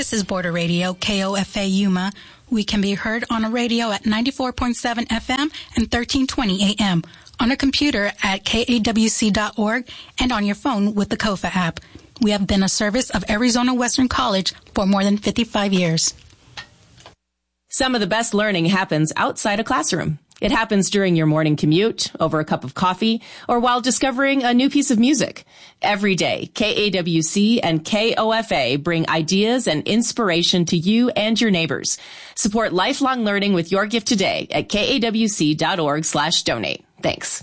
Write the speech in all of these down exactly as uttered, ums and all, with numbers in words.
This is Border Radio, K O F A Yuma. We can be heard on a radio at ninety-four point seven F M and thirteen twenty A M, on a computer at K A W C dot org, and on your phone with the KOFA app. We have been a service of Arizona Western College for more than fifty-five years. Some of the best learning happens outside a classroom. It happens during your morning commute, over a cup of coffee, or while discovering a new piece of music. Every day, K A W C and K O F A bring ideas and inspiration to you and your neighbors. Support lifelong learning with your gift today at K A W C dot org slash donate. Thanks.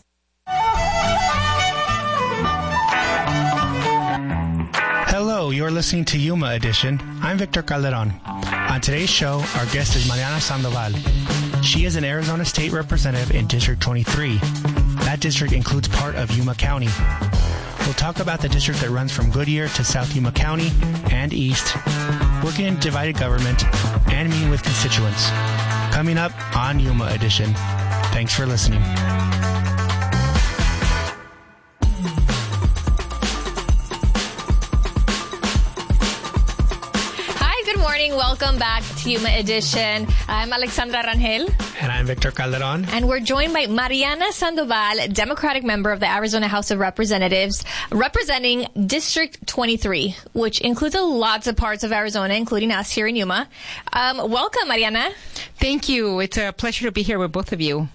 Hello, you're listening to Yuma Edition. I'm Victor Calderon. On today's show, our guest is Mariana Sandoval. She is an Arizona State Representative in District twenty-three. That district includes part of Yuma County. We'll talk about the district that runs from Goodyear to South Yuma County and east, working in divided government, and meeting with constituents. Coming up on Yuma Edition. Thanks for listening. Welcome back to Yuma Edition. I'm Alexandra Rangel. And I'm Victor Calderon. And we're joined by Mariana Sandoval, Democratic member of the Arizona House of Representatives, representing District twenty-three, which includes lots of parts of Arizona, including us here in Yuma. Um, welcome, Mariana. Thank you. It's a pleasure to be here with both of you.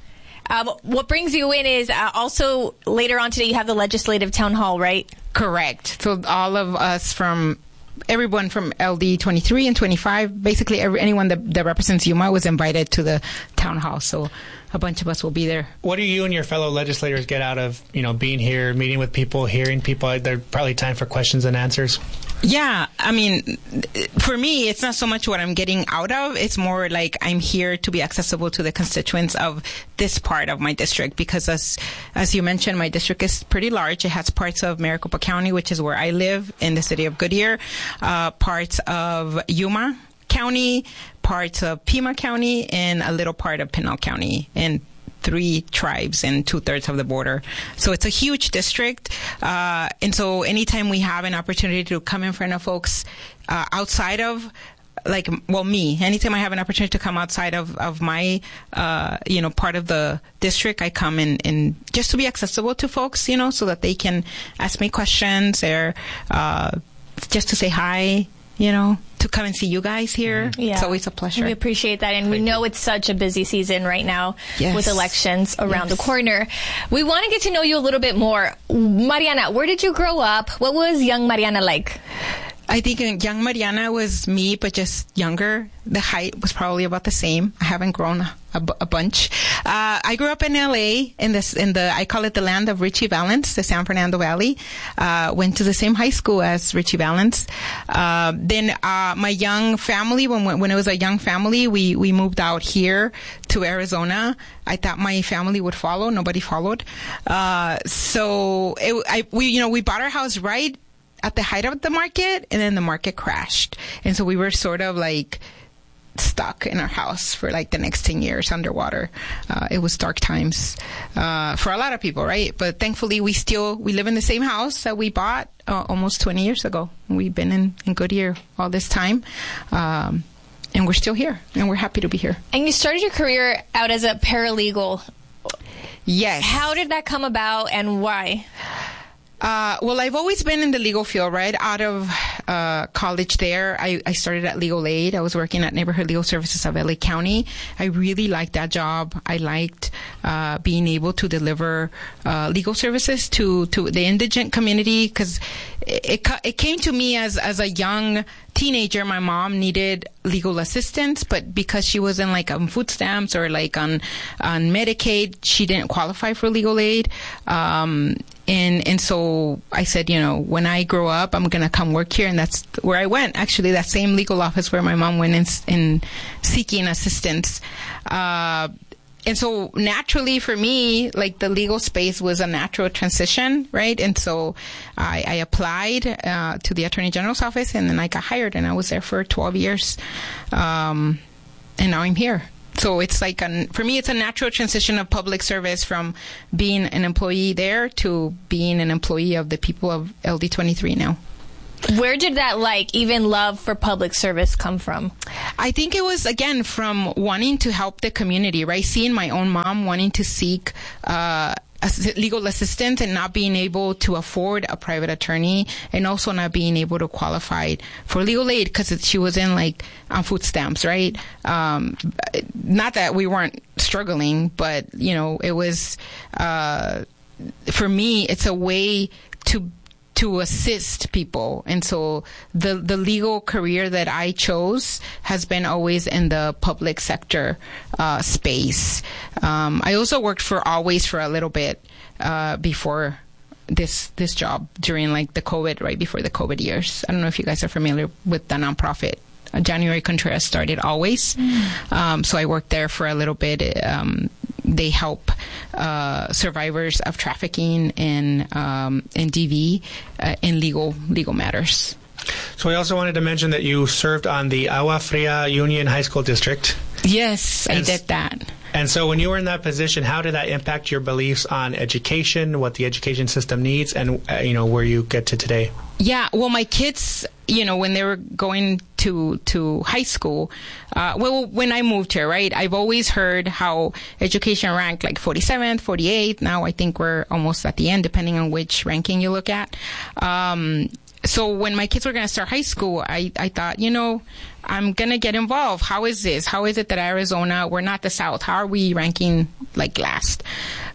Um, what brings you in is uh, also later on today you have the legislative town hall, right? Correct. So all of us from everyone from L D twenty-three and twenty-five, basically every, anyone that, that represents Yuma was invited to the town hall. So a bunch of us will be there. What do you and your fellow legislators get out of, you know, being here, meeting with people, hearing people? There's probably time for questions and answers. Yeah, I mean, for me, it's not so much what I'm getting out of. It's more like I'm here to be accessible to the constituents of this part of my district because, as as you mentioned, my district is pretty large. It has parts of Maricopa County, which is where I live, in the city of Goodyear, uh, parts of Yuma County, parts of Pima County, and a little part of Pinal County, and three tribes and two-thirds of the border. So it's a huge district. Uh, and so anytime we have an opportunity to come in front of folks uh, outside of, like, well, me, anytime I have an opportunity to come outside of, of my, uh, you know, part of the district, I come in, in just to be accessible to folks, you know, so that they can ask me questions or uh, just to say hi, you know, to come and see you guys here. Yeah. It's always a pleasure. We appreciate that. And Thank we know you. It's such a busy season right now yes. with elections around yes. the corner. We want to get to know you a little bit more. Mariana, where did you grow up? What was young Mariana like? I think young Mariana was me, but just younger. The height was probably about the same. I haven't grown a, a, a bunch. Uh, I grew up in L A in this in the I call it the land of Richie Valens, the San Fernando Valley. Uh, went to the same high school as Richie Valens. Uh, then uh, my young family, when when it was a young family, we we moved out here to Arizona. I thought my family would follow. Nobody followed. Uh, so it, I we you know we bought our house right at the height of the market, and then the market crashed. And so we were sort of like stuck in our house for like the next ten years underwater. Uh, it was dark times uh, for a lot of people, right? But thankfully, we still, we live in the same house that we bought uh, almost twenty years ago. We've been in, in Goodyear all this time. Um, and we're still here, and we're happy to be here. And you started your career out as a paralegal. Yes. How did that come about, and why? Uh, well, I've always been in the legal field, right? Out of uh, college there, I, I started at Legal Aid. I was working at Neighborhood Legal Services of L A County. I really liked that job. I liked uh, being able to deliver uh, legal services to, to the indigent community, because it, it it came to me as as a young teenager. My mom needed legal assistance, but because she wasn't like on food stamps or like on on Medicaid, she didn't qualify for legal aid. Um, and and so I said, you know, when I grow up, I'm gonna come work here, and that's where I went. Actually, that same legal office where my mom went in, in seeking assistance. Uh, And so naturally for me, like the legal space was a natural transition, right? And so I, I applied uh, to the Attorney General's office, and then I got hired, and I was there for twelve years. Um, and now I'm here. So it's like, a, for me, it's a natural transition of public service from being an employee there to being an employee of the people of L D twenty-three now. Where did that, like, even love for public service come from? I think it was, again, from wanting to help the community, right? Seeing my own mom wanting to seek uh legal assistance and not being able to afford a private attorney, and also not being able to qualify for legal aid because she was in, like, on food stamps, right? Um, not that we weren't struggling, but, you know, it was, uh, for me, it's a way to to assist people. And so the the legal career that I chose has been always in the public sector uh, space. Um, I also worked for Always for a little bit uh, before this this job, during, like, the COVID, right before the COVID years. I don't know if you guys are familiar with the nonprofit. Uh, January Contreras started Always. Mm. Um, so I worked there for a little bit. Um, they help uh, survivors of trafficking and um, and D V uh, in legal legal matters. So we also wanted to mention that you served on the Agua Fria Union High School District. Yes, and I did that. And so when you were in that position, how did that impact your beliefs on education, what the education system needs, and, uh, you know, where you get to today? Yeah, well, my kids, you know, when they were going to to high school, uh, well, when I moved here, right, I've always heard how education ranked like forty-seventh, forty-eighth. Now I think we're almost at the end, depending on which ranking you look at. Um, so when my kids were going to start high school, I, I thought, you know, I'm going to get involved. How is this? How is it that Arizona, we're not the South? How are we ranking, like, last?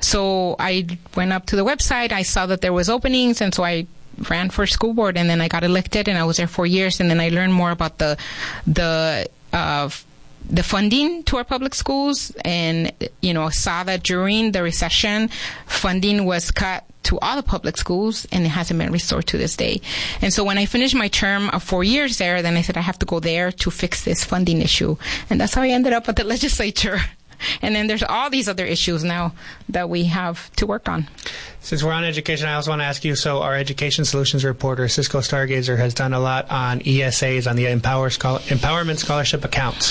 So I went up to the website. I saw that there was openings, and so I ran for school board, and then I got elected, and I was there four years, and then I learned more about the the uh, the funding to our public schools, and, you know, saw that during the recession, funding was cut to all the public schools, and it hasn't been restored to this day. And so when I finished my term of four years there, then I said I have to go there to fix this funding issue. And that's how I ended up at the legislature. And then there's all these other issues now that we have to work on. Since we're on education, I also want to ask you, so our Education Solutions reporter, Cisco Stargazer, has done a lot on E S As, on the Empower Schol- Empowerment Scholarship accounts.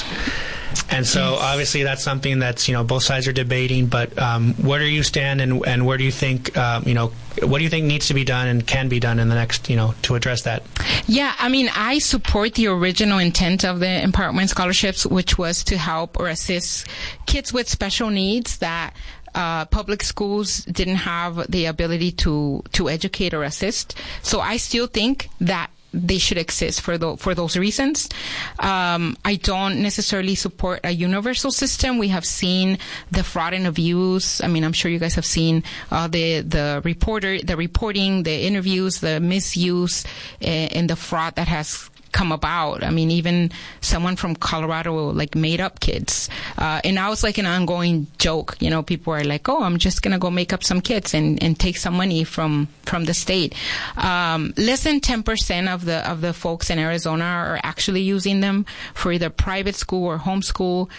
And so yes. Obviously that's something that's, you know, both sides are debating, but um, where do you stand, and, and where do you think, um, you know, what do you think needs to be done and can be done in the next, you know, to address that? Yeah, I mean, I support the original intent of the Empowerment Scholarships, which was to help or assist kids with special needs that Uh, public schools didn't have the ability to, to educate or assist. So I still think that they should exist for the, for those reasons. Um, I don't necessarily support a universal system. We have seen the fraud and abuse. I mean, I'm sure you guys have seen uh, the the reporter, the reporting, the interviews, the misuse, uh, and the fraud that has come about. I mean, even someone from Colorado, like, made up kids. Uh, and now it's like an ongoing joke. You know, people are like, oh, I'm just going to go make up some kids and, and take some money from, from the state. Um, less than ten percent of the, of the folks in Arizona are actually using them for either private school or homeschool.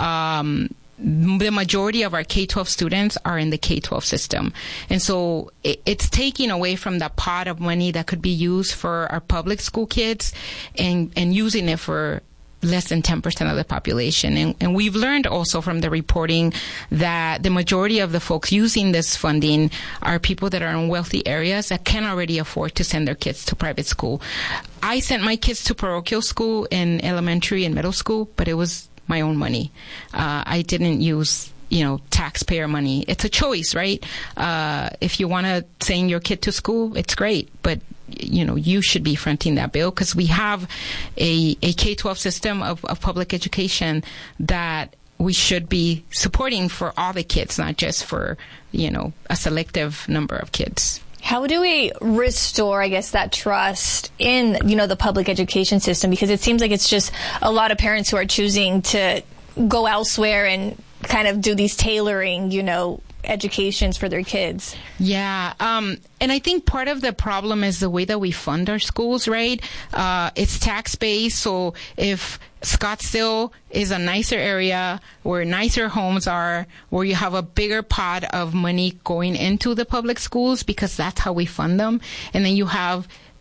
Um, the majority of our K twelve students are in the K twelve system. And so it, it's taking away from the pot of money that could be used for our public school kids and, and using it for less than ten percent of the population. And, and we've learned also from the reporting that the majority of the folks using this funding are people that are in wealthy areas that can already afford to send their kids to private school. I sent my kids to parochial school in elementary and middle school, but it was my own money. Uh, I didn't use, you know, taxpayer money. It's a choice, right? Uh, if you want to send your kid to school, it's great, but, you know, you should be fronting that bill, because we have a, a K twelve system of, of public education that we should be supporting for all the kids, not just for, you know, a selective number of kids. How do we restore, I guess, that trust in, you know, the public education system? Because it seems like it's just a lot of parents who are choosing to go elsewhere and kind of do these tailoring, you know, educations for their kids. Yeah. Um, and I think part of the problem is the way that we fund our schools, right? Uh, it's tax-based. So if Scottsdale is a nicer area where nicer homes are, where you have a bigger pot of money going into the public schools, because that's how we fund them. And then you have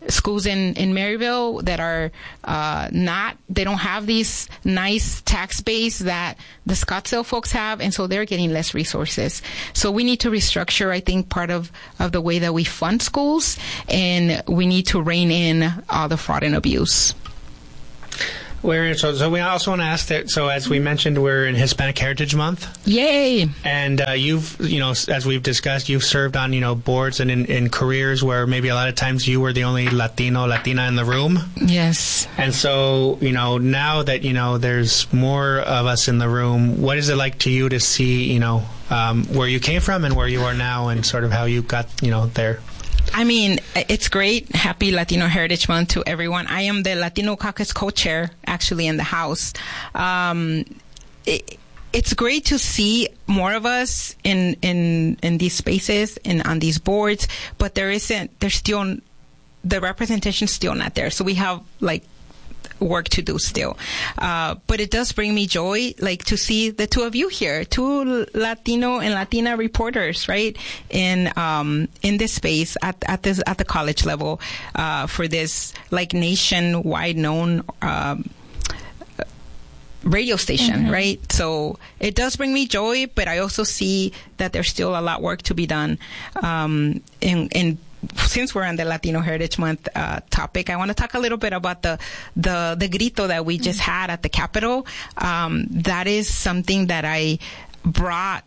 schools in, in Maryville that are uh, not, they don't have these nice tax base that the Scottsdale folks have, and so they're getting less resources. So we need to restructure, I think, part of, of the way that we fund schools, and we need to rein in all the fraud and abuse. We're, so, so we also want to ask that, so as we mentioned, we're in Hispanic Heritage Month. Yay! And uh, you've, you know, as we've discussed, you've served on, you know, boards and in, in careers where maybe a lot of times you were the only Latino, Latina in the room. Yes. And so, you know, now that, you know, there's more of us in the room, what is it like to you to see, you know, um, where you came from and where you are now and sort of how you got, you know, there? I mean, it's great. Happy Latino Heritage Month to everyone. I am the Latino Caucus co-chair, actually, in the House. Um, it, it's great to see more of us in, in, in these spaces and on these boards, but there isn't, there's still, the representation's still not there. So we have, like, work to do still. Uh, but it does bring me joy, like, to see the two of you here, two Latino and Latina reporters, right, in, um, in this space at, at this, at the college level, uh, for this, like, nationwide known, um, radio station, mm-hmm. right? So it does bring me joy, but I also see that there's still a lot of work to be done, um, in, in since we're on the Latino Heritage Month uh, topic, I want to talk a little bit about the the the grito that we just had at the Capitol. Um, that is something that I brought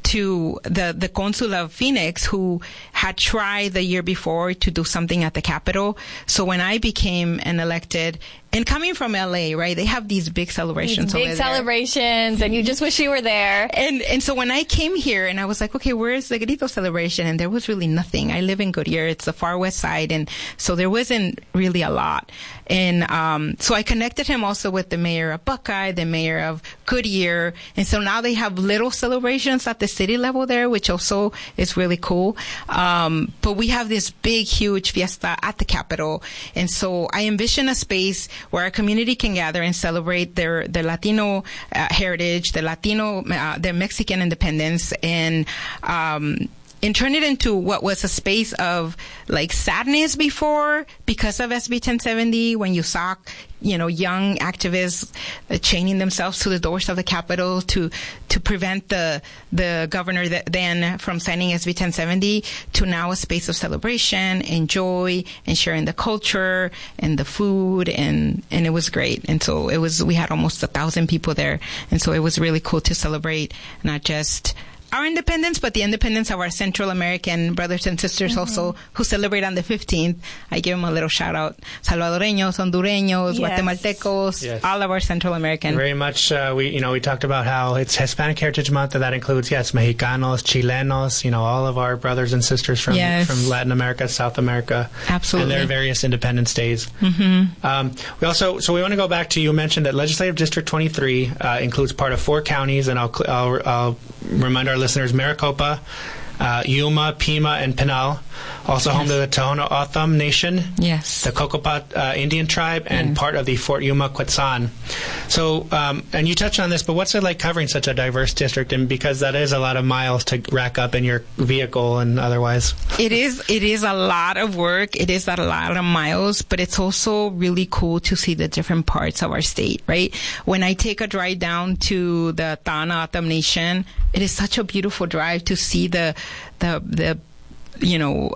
to the, the consul of Phoenix, who had tried the year before to do something at the Capitol. So when I became an elected, and coming from L A, right, they have these big celebrations these big over celebrations, there. and you just wish you were there. And and so when I came here, and I was like, okay, where is the Grito celebration? And there was really nothing. I live in Goodyear. It's the far west side, and so there wasn't really a lot. And um, so I connected him also with the mayor of Buckeye, the mayor of Goodyear, and so now they have little celebrations at the city level there, which also is really cool. Um, but we have this big, huge fiesta at the Capitol, and so I envision a space where our community can gather and celebrate their their Latino uh, heritage, the Latino, uh, their Mexican independence, and um, and turn it into what was a space of like sadness before because of S B ten seventy, when you saw, you know, young activists uh, chaining themselves to the doors of the Capitol to to prevent the the governor th- then from signing S B ten seventy, to now a space of celebration and joy and sharing the culture and the food, and and it was great. And so it was, we had almost a thousand people there, and so it was really cool to celebrate not just our independence, but the independence of our Central American brothers and sisters mm-hmm. also, who celebrate on the fifteenth. I give them a little shout out. Salvadoreños, Hondureños, yes. Guatemaltecos, yes. all of our Central American. Very much, uh, we, you know, we talked about how it's Hispanic Heritage Month, and that includes, yes, Mexicanos, Chilenos, you know, all of our brothers and sisters from, yes. from Latin America, South America. Absolutely. And their various Independence Days. Mm-hmm. Um, we also, so we want to go back to, you mentioned that Legislative District twenty-three uh, includes part of four counties, and I'll, I'll, I'll remind our listeners, Maricopa, uh, Yuma, Pima, and Pinal. Also yes. home to the Tohono O'odham Nation, yes, the Cocopah uh, Indian tribe, and yeah. part of the Fort Yuma Quetzan. So, um, and you touched on this, but what's it like covering such a diverse district? And because that is a lot of miles to rack up in your vehicle and otherwise. It is. It is a lot of work. It is a lot of miles, but it's also really cool to see the different parts of our state. Right? When I take a drive down to the Tohono O'odham Nation, it is such a beautiful drive to see the the the. you know,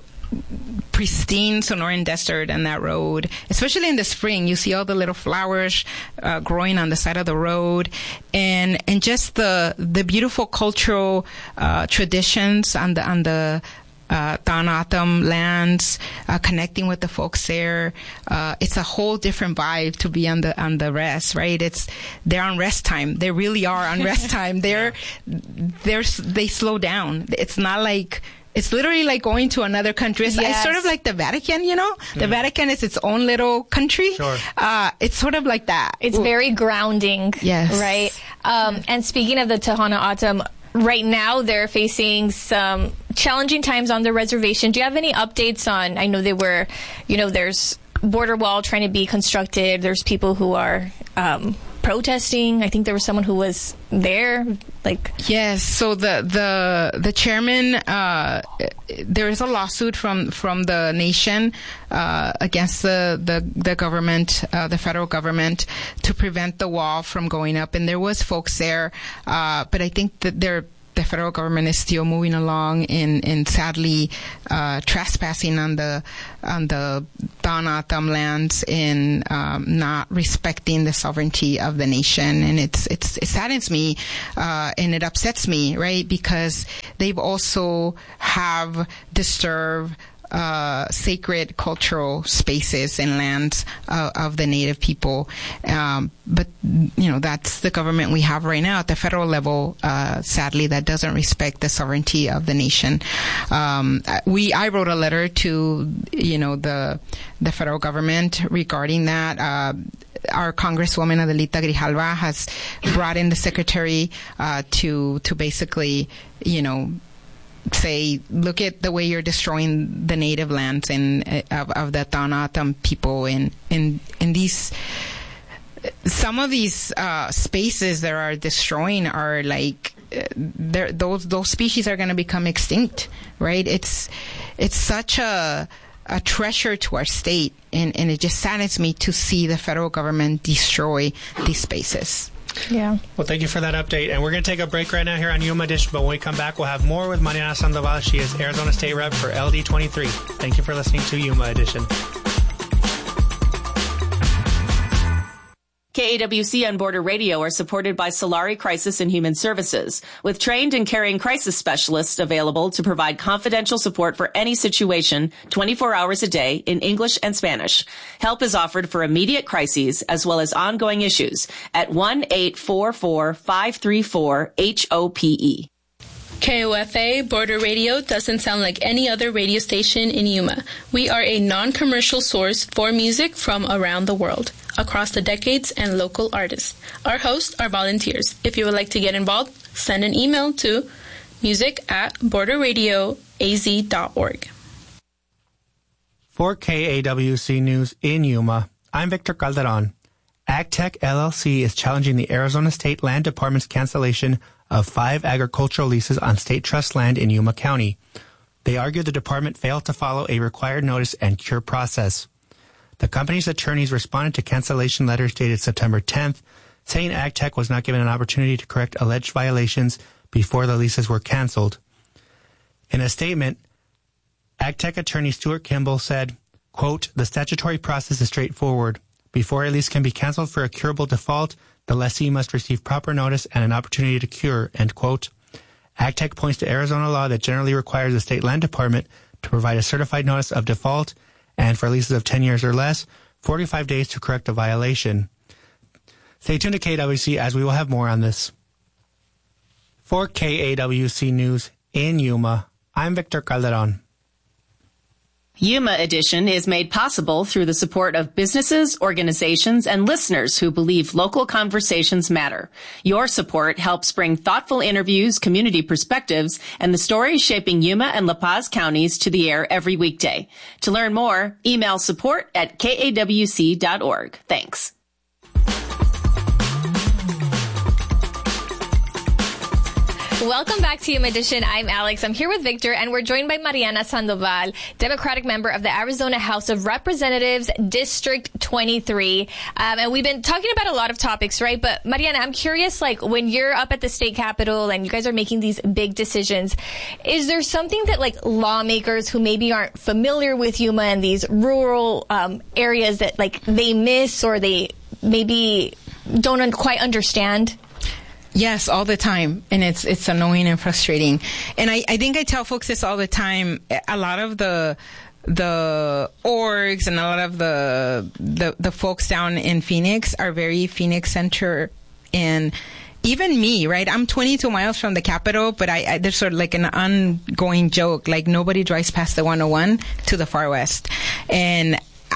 pristine Sonoran Desert and that road. Especially in the spring, you see all the little flowers uh, growing on the side of the road, and and just the the beautiful cultural uh, traditions on the on the uh, Tohono O'odham lands, uh, connecting with the folks there. Uh, it's a whole different vibe to be on the on the rest, right? It's they're on rest time. They really are on rest time. They're they're they slow down. It's not like. It's literally like going to another country. It's, yes. it's sort of like the Vatican, you know? The mm. Vatican is its own little country. Sure. Uh, it's sort of like that. It's Ooh. very grounding. Yes. Right? Um, yes. And speaking of the Tohono O'odham, right now they're facing some challenging times on the reservation. Do you have any updates on, I know they were, you know, there's border wall trying to be constructed. There's people who are um, protesting. I think there was someone who was there. Like yes, so the the the chairman, uh, there is a lawsuit from from the nation uh, against the the the government, uh, the federal government, to prevent the wall from going up, and there was folks there, uh, but I think that they're. The federal government is still moving along and, and sadly uh, trespassing on the on the Tanatam lands and um, not respecting the sovereignty of the nation. And it's it's it saddens me uh, and it upsets me, right? Because they've also have disturbed Uh, sacred cultural spaces and lands uh, of the native people. Um, but, you know, that's the government we have right now at the federal level, uh, sadly, that doesn't respect the sovereignty of the nation. Um, we, I wrote a letter to, you know, the, the federal government regarding that. Uh, our Congresswoman Adelita Grijalva has brought in the secretary uh, to, to basically, you know, say, look at the way you're destroying the native lands and uh, of, of the Tanatam people, and in in these some of these uh, spaces that are destroying are like uh, those those species are going to become extinct, right? It's it's such a a treasure to our state, and and it just saddens me to see the federal government destroy these spaces. Yeah. Well, thank you for that update. And we're going to take a break right now here on Yuma Edition. But when we come back, we'll have more with Mariana Sandoval. She is Arizona State Rep for L D twenty-three. Thank you for listening to Yuma Edition. K A W C and Border Radio are supported by Solari Crisis and Human Services, with trained and caring crisis specialists available to provide confidential support for any situation twenty-four hours a day in English and Spanish. Help is offered for immediate crises as well as ongoing issues at one eight four four, five three four, H O P E. K O F A Border Radio doesn't sound like any other radio station in Yuma. We are a non-commercial source for music from around the world, across the decades, and local artists. Our hosts are volunteers. If you would like to get involved, send an email to music at border radio a z dot org. For K A W C News in Yuma, I'm Victor Calderon. AgTech L L C is challenging the Arizona State Land Department's cancellation of five agricultural leases on state trust land in Yuma County. They argue the department failed to follow a required notice and cure process. The company's attorneys responded to cancellation letters dated September tenth, saying AgTech was not given an opportunity to correct alleged violations before the leases were canceled. In a statement, AgTech attorney Stuart Kimball said, quote, "The statutory process is straightforward. Before a lease can be canceled for a curable default, the lessee must receive proper notice and an opportunity to cure," end quote. AgTech points to Arizona law that generally requires the state land department to provide a certified notice of default, and for leases of ten years or less, forty-five days to correct a violation. Stay tuned to K A W C as we will have more on this. For K A W C News in Yuma, I'm Victor Calderon. Yuma Edition is made possible through the support of businesses, organizations, and listeners who believe local conversations matter. Your support helps bring thoughtful interviews, community perspectives, and the stories shaping Yuma and La Paz counties to the air every weekday. To learn more, email support at K A W C dot org. Thanks. Welcome back to Yuma Edition. I'm Alex. I'm here with Victor, and we're joined by Mariana Sandoval, Democratic member of the Arizona House of Representatives, District twenty-three. Um, and we've been talking about a lot of topics, right? But Mariana, I'm curious, like, when you're up at the state capitol and you guys are making these big decisions, is there something that, like, lawmakers who maybe aren't familiar with Yuma and these rural um, areas that, like, they miss or they maybe don't un- quite understand? Yes, all the time. And it's it's annoying and frustrating. And I, I think I tell folks this all the time. A lot of the the orgs and a lot of the the, the folks down in Phoenix are very Phoenix centered. And even me, right? I'm twenty-two miles from the Capitol, but I, I there's sort of like an ongoing joke, like nobody drives past the one oh one to the far west. And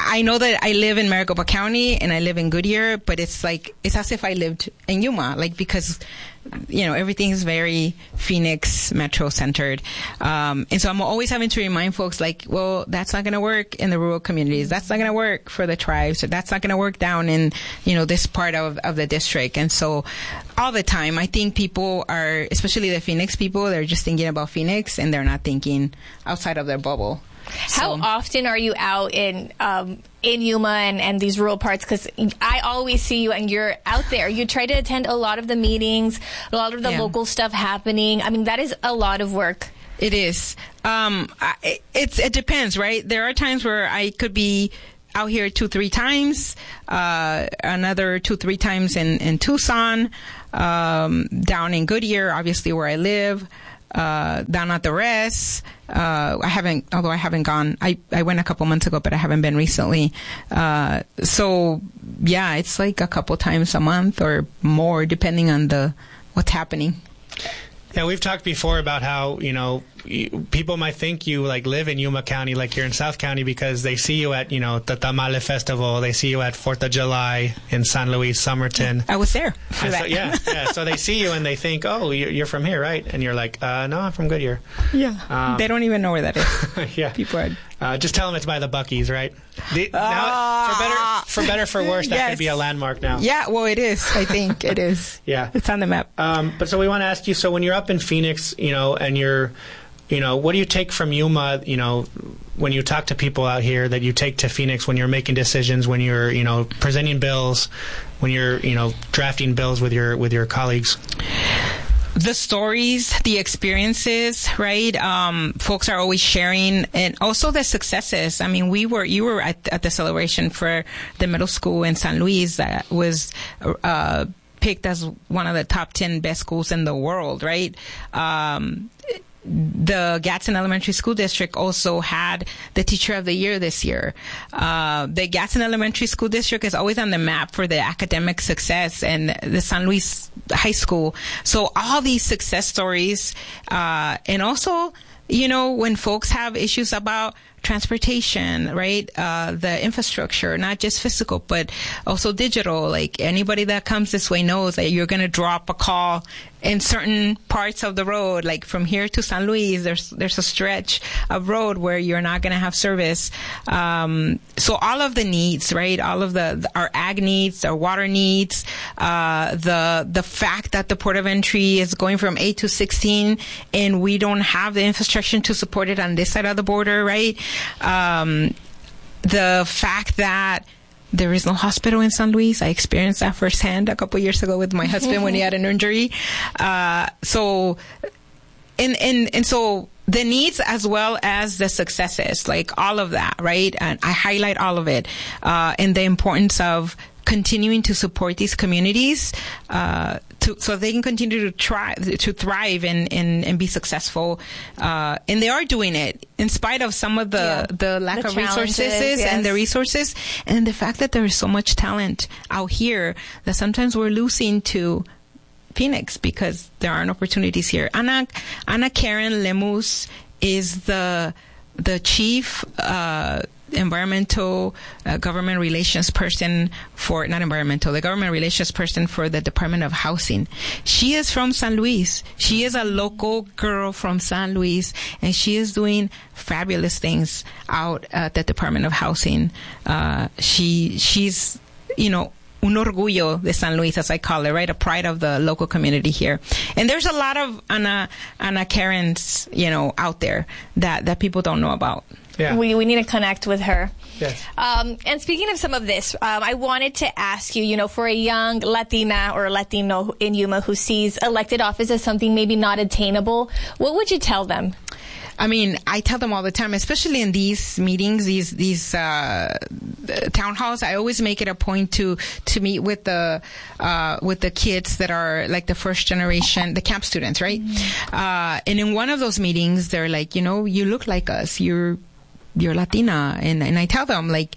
I know that I live in Maricopa County and I live in Goodyear, but it's like, it's as if I lived in Yuma, like, because, you know, everything's very Phoenix metro centered. Um, and so I'm always having to remind folks, like, well, that's not going to work in the rural communities. That's not going to work for the tribes. Or that's not going to work down in, you know, this part of, of the district. And so all the time, I think people are, especially the Phoenix people, they're just thinking about Phoenix and they're not thinking outside of their bubble. How so. often are you out in um, in Yuma and, and these rural parts? Because I always see you and you're out there. You try to attend a lot of the meetings, a lot of the yeah. local stuff happening. I mean, that is a lot of work. It is. Um, I, it's, it depends, right? There are times where I could be out here two, three times, uh, another two, three times in, in Tucson, um, down in Goodyear, obviously where I live. Uh, down at the res. Uh, I haven't, although I haven't gone, I, I went a couple months ago, but I haven't been recently. Uh, so yeah, it's like a couple times a month or more, depending on the, what's happening. Yeah, we've talked before about how, you know, people might think you like live in Yuma County, like you're in South County, because they see you at, you know, the Tamale Festival. They see you at Fourth of July in San Luis, Somerton. I was there for and that. So, yeah, yeah. So they see you and they think, oh, you're from here, right? And you're like, uh, no, I'm from Goodyear. Yeah. Um, they don't even know where that is. Yeah. People are. Uh, just tell them it's by the Buc-ee's, right? The, uh, now, for better, for better, for worse, that yes. could be a landmark now. Yeah, well, it is. I think it is. Yeah, it's on the map. Um, but so we want to ask you. So when you're up in Phoenix, you know, and you're, you know, what do you take from Yuma? You know, when you talk to people out here, that you take to Phoenix when you're making decisions, when you're, you know, presenting bills, when you're, you know, drafting bills with your with your colleagues. The stories, the experiences, right? Um, folks are always sharing, and also the successes. I mean, we were, you were at, at the celebration for the middle school in San Luis that was, uh, picked as one of the top ten best schools in the world, right? Um, the Gadsden Elementary School District also had the Teacher of the Year this year. Uh, the Gadsden Elementary School District is always on the map for the academic success, and the San Luis High School. So all these success stories, uh, and also, you know, when folks have issues about transportation, right? Uh, the infrastructure, not just physical, but also digital. Like anybody that comes this way knows that you're going to drop a call in certain parts of the road. Like from here to San Luis, there's, there's a stretch of road where you're not going to have service. Um, so all of the needs, right? All of the, the our ag needs, our water needs, uh, the, the fact that the port of entry is going from eight to sixteen and we don't have the infrastructure to support it on this side of the border, right? Um, the fact that there is no hospital in San Luis. I experienced that firsthand a couple years ago with my husband when he had an injury. Uh, so, and, and, and so the needs as well as the successes, like all of that, right? And I highlight all of it, uh, and the importance of continuing to support these communities, uh, to, so they can continue to try, to thrive and, and, and be successful. Uh, and they are doing it in spite of some of the, yeah. the lack the of resources yes. and the resources and the fact that there is so much talent out here that sometimes we're losing to Phoenix because there aren't opportunities here. Ana, Ana Karen Lemus is the, the chief, uh, environmental uh, government relations person for, not environmental, the government relations person for the Department of Housing. She is from San Luis. She is a local girl from San Luis, and she is doing fabulous things out at the Department of Housing. Uh, she, she's, you know, un orgullo de San Luis, as I call it, right? A pride of the local community here. And there's a lot of Ana, Ana Karens, you know, out there that, that people don't know about. Yeah. We we need to connect with her. Yes. Um, and speaking of some of this, um, I wanted to ask you, you know, for a young Latina or Latino in Yuma who sees elected office as something maybe not attainable, what would you tell them? I mean, I tell them all the time, especially in these meetings, these these uh, town halls. I always make it a point to to meet with the uh, with the kids that are like the first generation, the camp students, right? Mm-hmm. Uh, and in one of those meetings, they're like, you know, you look like us. You're you're Latina, and and I tell them like,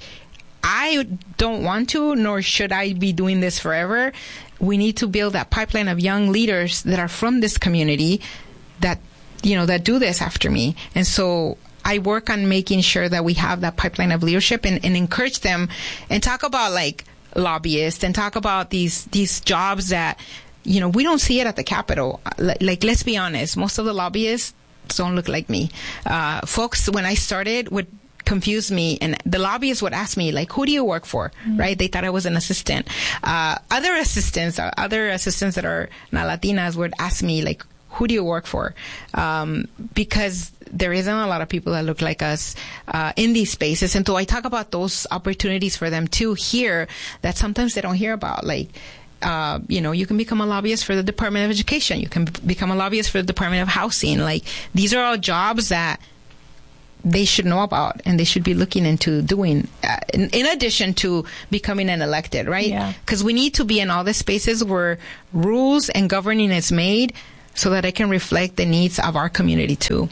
I don't want to, nor should I be doing this forever. We need to build that pipeline of young leaders that are from this community that, you know, that do this after me. And so I work on making sure that we have that pipeline of leadership and, and encourage them and talk about like lobbyists and talk about these these jobs that, you know, we don't see it at the Capitol. Like, like let's be honest, most of the lobbyists don't look like me. Uh, folks, when I started, would confuse me, and the lobbyists would ask me, like, who do you work for? Mm-hmm. Right? They thought I was an assistant. Uh, other assistants, uh, other assistants that are not Latinas would ask me, like, who do you work for? Um, because there isn't a lot of people that look like us uh, in these spaces. And so I talk about those opportunities for them too here that sometimes they don't hear about. Like, uh, you know, you can become a lobbyist for the Department of Education. You can b- become a lobbyist for the Department of Housing. Like, these are all jobs that they should know about and they should be looking into doing uh, in, in addition to becoming an elected, right? Because yeah. we need to be in all the spaces where rules and governing is made so that it can reflect the needs of our community too.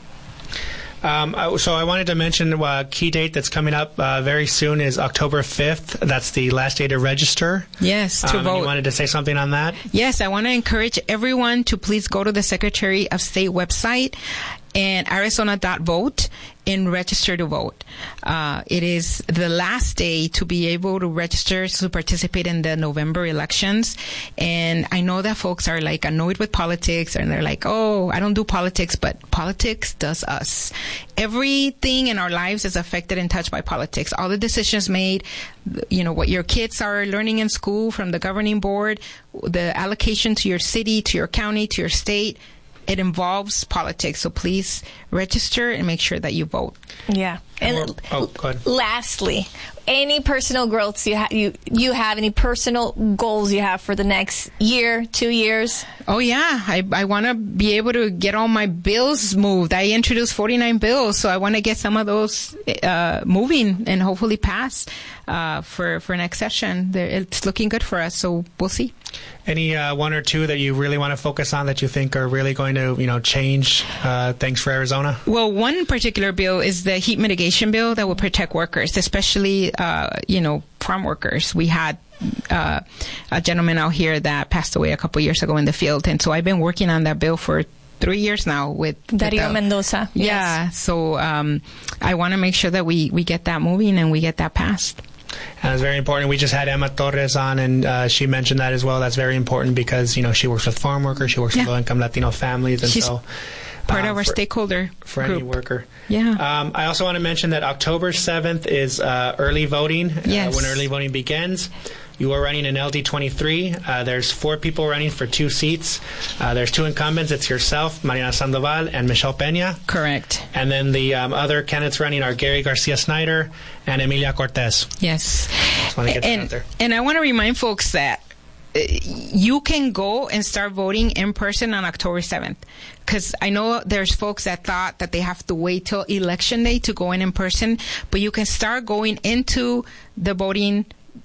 Um, so I wanted to mention a uh, key date that's coming up uh, very soon is October fifth. That's the last day to register. Yes, to um, vote. You wanted to say something on that? Yes, I want to encourage everyone to please go to the Secretary of State website and Arizona dot vote and register to vote. Uh, it is the last day to be able to register to participate in the November elections. And I know that folks are like annoyed with politics and they're like, oh, I don't do politics, but politics does us. Everything in our lives is affected and touched by politics. All the decisions made, you know, what your kids are learning in school from the governing board, the allocation to your city, to your county, to your state, it involves politics, so please register and make sure that you vote. Yeah. And oh, go ahead. Lastly, any personal growths you, ha- you you have, any personal goals you have for the next year, two years? Oh, yeah. I, I want to be able to get all my bills moved. I introduced forty-nine bills, so I want to get some of those uh, moving and hopefully pass uh, for, for next session. They're, it's looking good for us, so we'll see. Any uh, one or two that you really want to focus on that you think are really going to, you know, change uh, things for Arizona? Well, one particular bill is the heat mitigation bill that will protect workers, especially, uh, you know, farm workers. We had uh, a gentleman out here that passed away a couple years ago in the field, and so I've been working on that bill for three years now with Dario with the, Mendoza. Yeah, yes. so um, I want to make sure that we, we get that moving and we get that passed. And it's very important. We just had Emma Torres on, and uh, she mentioned that as well. That's very important because, you know, she works with farm workers, she works yeah. with low-income Latino families, and She's so part um, of our for, stakeholder for group. any worker. Yeah. Um, I also want to mention that October seventh is uh, early voting. Yes. Uh, when early voting begins. You are running in L D twenty-three. Uh, there's four people running for two seats. Uh, there's two incumbents. It's yourself, Mariana Sandoval, and Michelle Peña. Correct. And then the um, other candidates running are Gary Garcia Snyder and Emilia Cortez. Yes. Just want to get and, that out there. And I want to remind folks that uh, you can go and start voting in person on October seventh. Because I know there's folks that thought that they have to wait till election day to go in in person, but you can start going into the voting,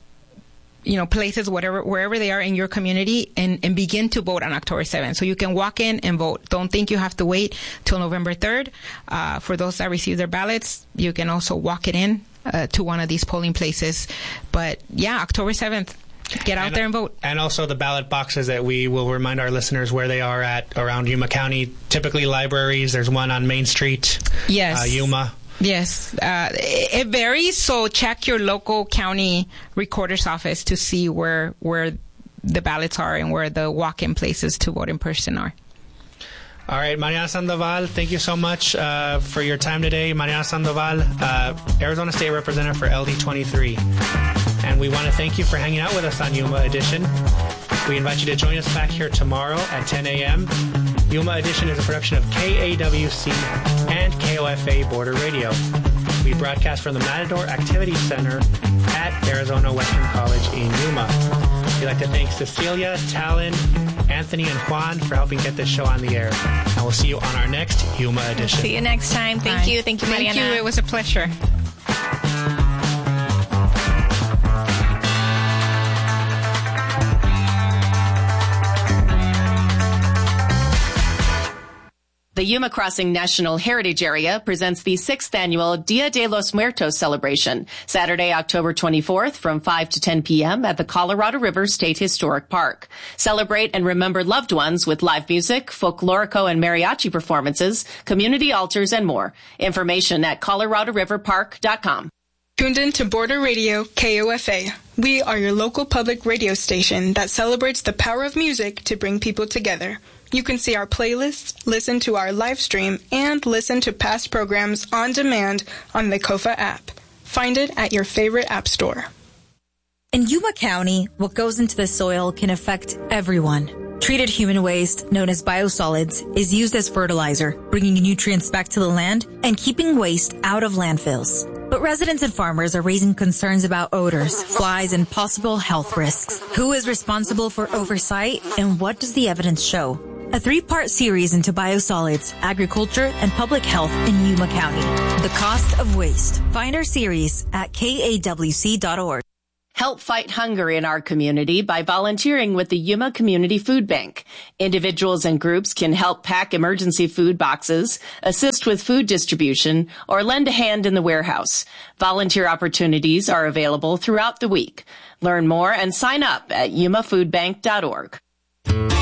you know, places, whatever, wherever they are in your community, and, and begin to vote on October seventh. So you can walk in and vote. Don't think you have to wait till November third. Uh, for those that receive their ballots, you can also walk it in uh, to one of these polling places. But yeah, October seventh. Get out and, there and vote. And also the ballot boxes that we will remind our listeners where they are at around Yuma County. Typically libraries. There's one on Main Street. Yes. Uh, Yuma. Yes, uh, it varies. So check your local county recorder's office to see where where the ballots are and where the walk-in places to vote in person are. All right, Mariana Sandoval, thank you so much uh, for your time today. Mariana Sandoval, uh, Arizona State Representative for L D twenty-three. And we want to thank you for hanging out with us on Yuma Edition. We invite you to join us back here tomorrow at ten a.m. Yuma Edition is a production of K A W C and K O F A Border Radio. We broadcast from the Matador Activity Center at Arizona Western College in Yuma. We'd like to thank Cecilia, Talon, Anthony, and Juan for helping get this show on the air. And we'll see you on our next Yuma Edition. See you next time. Thank Bye. you. Thank you, Mariana. Thank you. It was a pleasure. The The Yuma Crossing National Heritage Area presents the sixth annual Dia de los Muertos celebration, Saturday, October twenty-fourth from five to ten p.m. at the Colorado River State Historic Park. Celebrate and remember loved ones with live music, folklorico and mariachi performances, community altars, and more. Information at colorado river park dot com. Tuned in to Border Radio K O F A. We are your local public radio station that celebrates the power of music to bring people together. You can see our playlists, listen to our live stream, and listen to past programs on demand on the K O F A app. Find it at your favorite app store. In Yuma County, what goes into the soil can affect everyone. Treated human waste, known as biosolids, is used as fertilizer, bringing nutrients back to the land and keeping waste out of landfills. But residents and farmers are raising concerns about odors, flies, and possible health risks. Who is responsible for oversight, and what does the evidence show? A three-part series into biosolids, agriculture, and public health in Yuma County. The Cost of Waste. Find our series at K A W C dot org. Help fight hunger in our community by volunteering with the Yuma Community Food Bank. Individuals and groups can help pack emergency food boxes, assist with food distribution, or lend a hand in the warehouse. Volunteer opportunities are available throughout the week. Learn more and sign up at yuma food bank dot org.